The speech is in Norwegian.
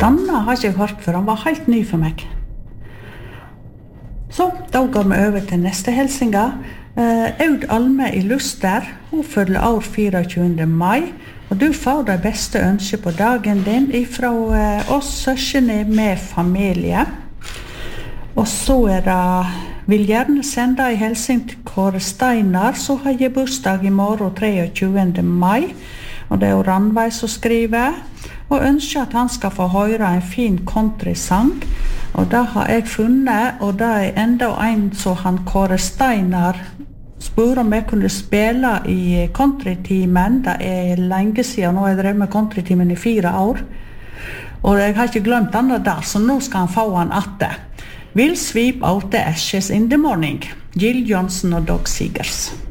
Denne har ikke jeg hørt før, han var helt ny for meg. Så, da går vi over til neste helsinga. Aud Alme i Luster, hun følger år 24. mai, og du får det beste ønske på dagen din fra oss søskene med familie. Og så vil gjerne sende en hilsen til Kåre Steinar, som har gitt bursdag i morgen 23. mai, og det Ranveig som skriver, og ønsker at han skal få høre en fin countrysang. Og det har jeg funnet, og det enda en som han Kåre Steinar spør om jeg kunne spille i countrytimen. Det lenge siden, nå har jeg drevet med countrytimen i 4 år. Og jeg har ikke glemt han der, så nå skal han få han atte. We'll sweep out the ashes in the morning. Jill Johnson og Doug Seegers.